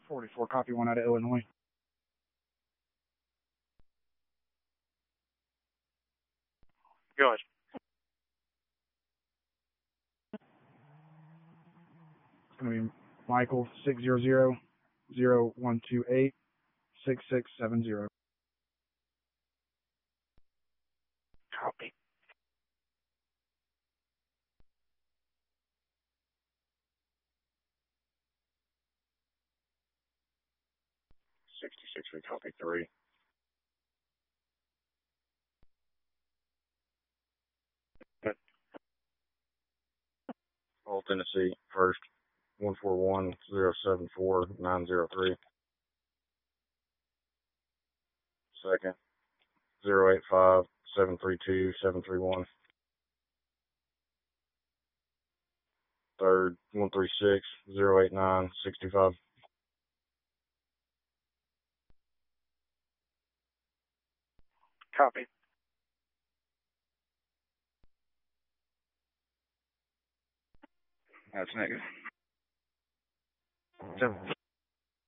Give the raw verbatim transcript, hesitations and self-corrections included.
forty-four, copy one out of Illinois. Go ahead. It's going to be Michael six zero zero zero one two eight six six seven zero. Copy. sixty-six, we copy three. All Tennessee, first, one four one zero seven four nine zero three. Second, zero eight five seven three two seven three one. Third, one three six zero eight nine six five. Copy. That's negative. Seven.